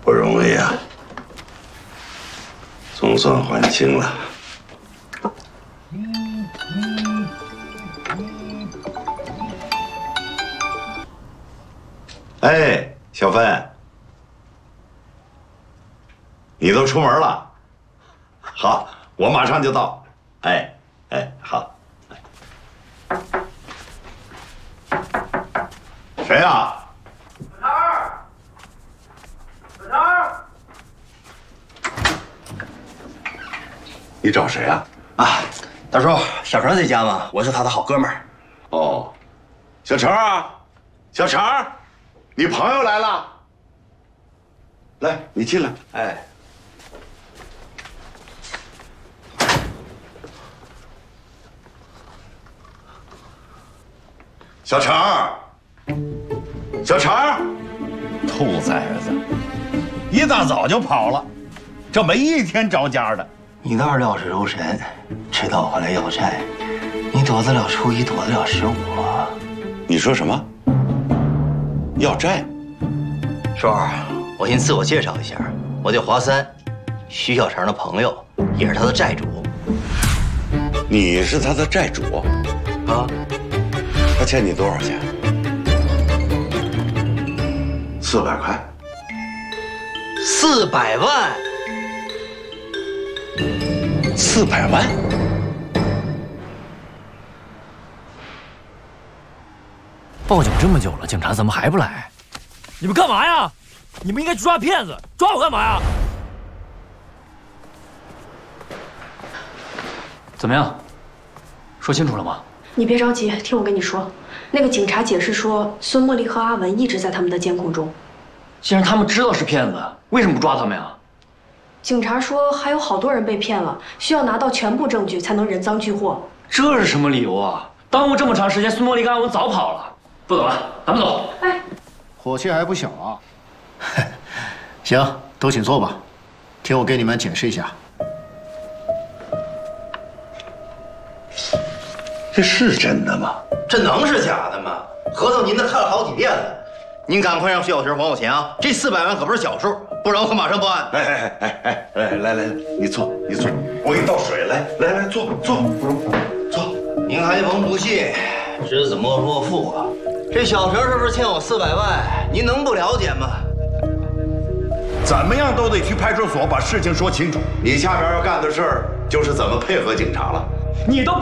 不容易啊，总算还清了。哎，小芬，你都出门了？好，我马上就到。哎，好。谁呀？小陈，你找谁啊？ 啊，大叔，小陈在家吗？我是他的好哥们儿。 哦，小陈啊，小陈，你朋友来了。来，你进来。 哎， 小陈，小陈， 兔崽子，一大早就跑了，这没一天着家的。 你倒是料事如神，知道我来要债，你躲得了初一，躲得了15吗？ 你说什么？要债？ 叔，我先自我介绍一下，我叫华三，徐小成的朋友，也是他的债主。 你是他的债主啊？ 他欠你多少钱？400块。 400万。 400万？ 报警这么久了，警察怎么还不来？你们干嘛呀？你们应该去抓骗子，抓我干嘛呀？怎么样？说清楚了吗？ 你别着急，听我跟你说。那个警察解释说，孙茉莉和阿文一直在他们的监控中。 既然他们知道是骗子，为什么不抓他们呀？ 警察说还有好多人被骗了，需要拿到全部证据才能人赃俱获。 这是什么理由啊？耽误这么长时间，孙茉莉跟阿文早跑了。不走了，咱们走。 哎， 火气还不小啊！行，都请坐吧，听我给你们解释一下。 这是真的吗？ 这能是假的吗？合同您都看了好几遍了，您赶快让徐小成还我钱啊！这400万可不是小数，不然我可马上报案。 来，你坐，我给你倒水，来，坐。 您还甭不信，知子莫若父啊！这小成是不是欠我400万？您能不了解吗？ 怎么样都得去派出所把事情说清楚。 你下边要干的事儿就是怎么配合警察了。 你都